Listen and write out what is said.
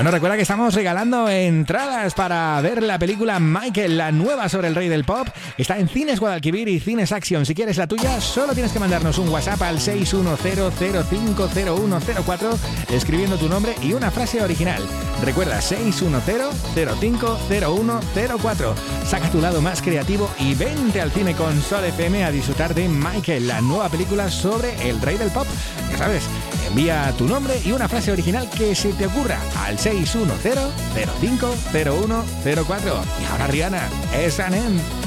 Bueno, recuerda que estamos regalando entradas para ver la película Michael, la nueva sobre el rey del pop. Está en Cines Guadalquivir y Cines Action. Si quieres la tuya, solo tienes que mandarnos un WhatsApp al 610050104 escribiendo tu nombre y una frase original. Recuerda, 610050104. Saca tu lado más creativo y vente al cine con Sol FM a disfrutar de Michael, la nueva película sobre el rey del pop. Ya sabes, envía tu nombre y una frase original que se te ocurra al 610050104. Y ahora Rihanna, S&M.